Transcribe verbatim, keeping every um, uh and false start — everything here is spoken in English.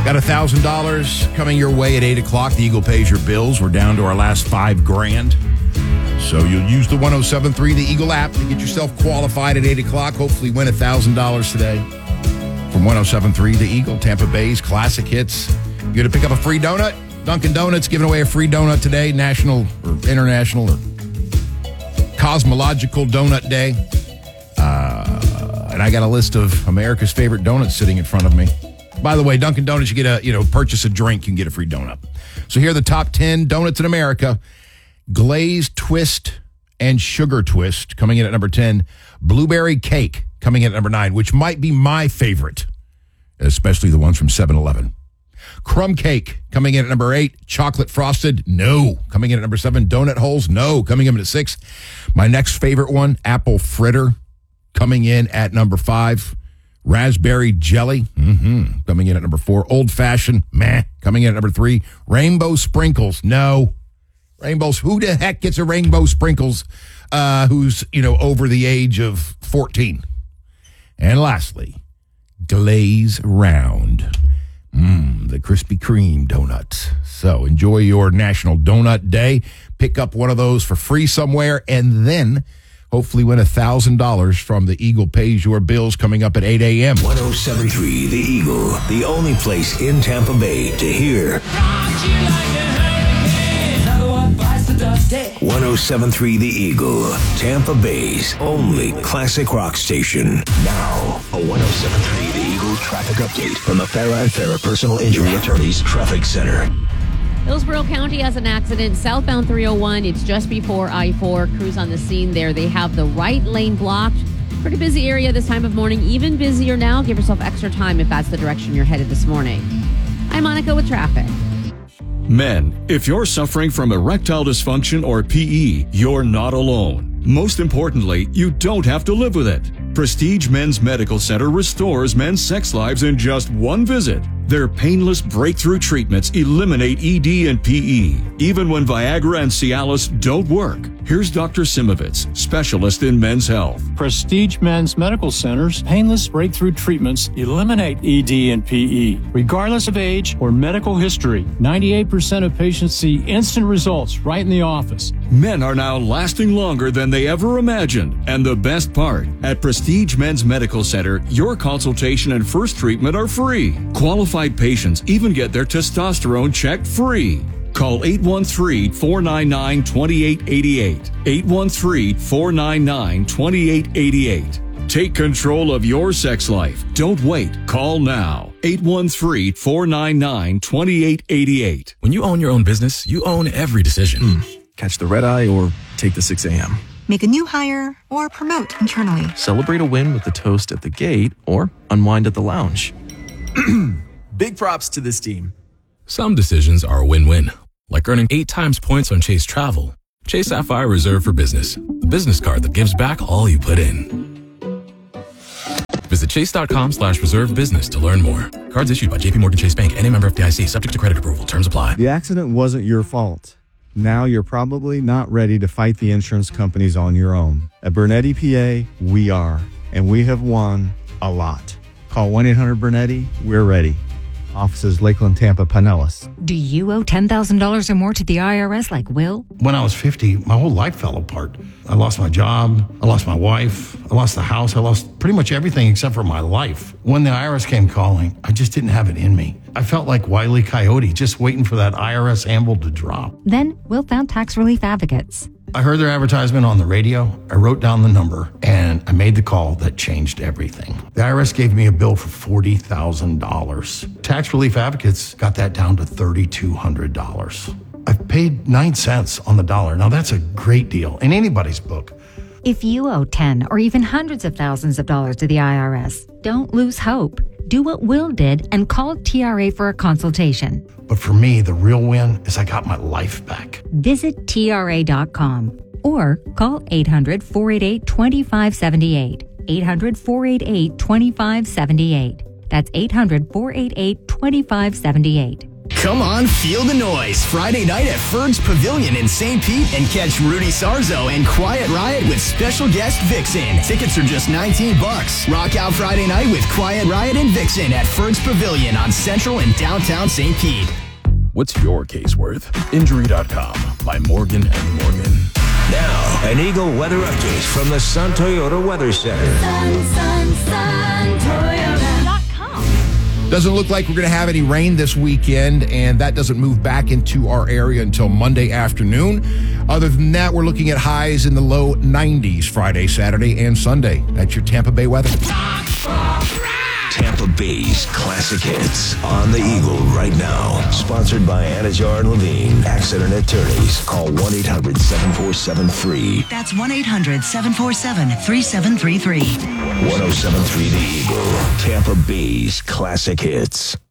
Got one thousand dollars coming your way at eight o'clock. The Eagle pays your bills. We're down to our last five grand. So you'll use the one oh seven point three, the Eagle app, to get yourself qualified at eight o'clock. Hopefully win one thousand dollars today. From one oh seven point three, the Eagle, Tampa Bay's classic hits. You're going to pick up a free donut. Dunkin' Donuts giving away a free donut today. National or international or cosmological donut day. Uh, and I got a list of America's favorite donuts sitting in front of me. By the way, Dunkin' Donuts, you get a, you know, purchase a drink, you can get a free donut. So here are the top ten donuts in America. Glazed Twist and Sugar Twist coming in at number ten. Blueberry Cake coming in at number nine, which might be my favorite, especially the ones from seven eleven. Crumb Cake coming in at number eight. Chocolate Frosted, no. Coming in at number seven. Donut Holes, no. Coming in at six. My next favorite one, Apple Fritter, coming in at number five. Raspberry Jelly, mm-hmm, coming in at number four. Old Fashioned, meh, coming in at number three. Rainbow Sprinkles, no. Rainbows, who the heck gets a Rainbow Sprinkles uh, who's, you know, over the age of fourteen? And lastly, Glaze Round, mm, the Krispy Kreme donuts. So enjoy your National Donut Day. Pick up one of those for free somewhere, and then hopefully win one thousand dollars from the Eagle Pays Your Bills coming up at eight a.m. one oh seven point three The Eagle, the only place in Tampa Bay to hear one oh seven point three The Eagle, Tampa Bay's only classic rock station. Now, a one oh seven point three The Eagle traffic update from the Farah and Farah Personal Injury Attorneys Traffic Center. Hillsborough County has an accident. Southbound three oh one, it's just before I four. Crews on the scene there. They have the right lane blocked. Pretty busy area this time of morning. Even busier now. Give yourself extra time if that's the direction you're headed this morning. I'm Monica with traffic. Men, if you're suffering from erectile dysfunction or P E, you're not alone. Most importantly, you don't have to live with it. Prestige Men's Medical Center restores men's sex lives in just one visit. Their painless breakthrough treatments eliminate E D and P E, even when Viagra and Cialis don't work. Here's Doctor Simovitz, specialist in men's health. Prestige Men's Medical Center's painless breakthrough treatments eliminate E D and P E, regardless of age or medical history. ninety-eight percent of patients see instant results right in the office. Men are now lasting longer than they ever imagined. And the best part, at Prestige Men's Medical Center, your consultation and first treatment are free. Qualified patients even get their testosterone checked free. Call eight one three, four nine nine, two eight eight eight. eight one three, four nine nine, two eight eight eight. Take control of your sex life. Don't wait. Call now. eight one three, four nine nine, two eight eight eight. When you own your own business, you own every decision. Mm. Catch the red eye or take the six a.m. Make a new hire or promote internally. Celebrate a win with a toast at the gate or unwind at the lounge. Big props to this team. Some decisions are a win-win, like earning eight times points on Chase Travel. Chase Sapphire Reserve for Business, the business card that gives back all you put in. Visit chase.com slash reserve business to learn more. Cards issued by J P Morgan Chase Bank and a member F D I C, subject to credit approval. Terms apply. The accident wasn't your fault. Now you're probably not ready to fight the insurance companies on your own. At Burnett E P A, we are, and we have won a lot. Call one eight hundred Bernetti. We're ready. Offices Lakeland, Tampa, Pinellas. Do you owe ten thousand dollars or more to the I R S like Will? When I was fifty, my whole life fell apart. I lost my job. I lost my wife. I lost the house. I lost pretty much everything except for my life. When the I R S came calling, I just didn't have it in me. I felt like Wile E. Coyote, just waiting for that I R S anvil to drop. Then Will found Tax Relief Advocates. I heard their advertisement on the radio. I wrote down the number, and I made the call that changed everything. The I R S gave me a bill for forty thousand dollars. Tax Relief Advocates got that down to three thousand two hundred dollars. I've paid nine cents on the dollar. Now, that's a great deal in anybody's book. If you owe ten or even hundreds of thousands of dollars to the I R S, don't lose hope. Do what Will did and call T R A for a consultation. But for me, the real win is I got my life back. Visit T R A dot com or call eight hundred, four eight eight, two five seven eight. eight hundred, four eight eight, two five seven eight. That's eight hundred, four eight eight, two five seven eight. Come on, feel the noise. Friday night at Ferg's Pavilion in Saint Pete and catch Rudy Sarzo and Quiet Riot with special guest Vixen. Tickets are just nineteen bucks. Rock out Friday night with Quiet Riot and Vixen at Ferg's Pavilion on Central and downtown Saint Pete. What's your case worth? Injury dot com by Morgan and Morgan. Now, an Eagle weather update from the Sun Toyota Weather Center. Sun, sun, sun, Toyota dot com. Doesn't look like we're going to have any rain this weekend, and that doesn't move back into our area until Monday afternoon. Other than that, we're looking at highs in the low nineties Friday, Saturday, and Sunday. That's your Tampa Bay weather. Tampa Bay's classic hits on the Eagle right now. Sponsored by Anajar and Levine. Accident attorneys. Call one eight hundred seven four seven free. That's one eight hundred seven four seven three seven three three. one oh seven point three The Eagle. Tampa Bay's classic hits.